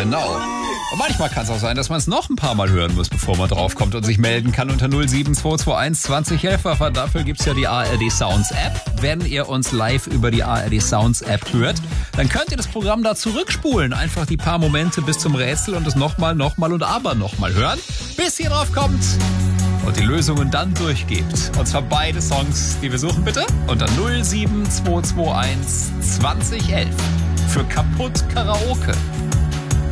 Genau. Und manchmal kann es auch sein, dass man es noch ein paar Mal hören muss, bevor man draufkommt und sich melden kann unter 07221 2011. Dafür gibt es ja die ARD Sounds App. Wenn ihr uns live über die ARD Sounds App hört, dann könnt ihr das Programm da zurückspulen. Einfach die paar Momente bis zum Rätsel und es nochmal und aber nochmal hören, bis ihr drauf kommt und die Lösungen dann durchgebt. Und zwar beide Songs, die wir suchen, bitte unter 07221 2011 für Kaputt Karaoke.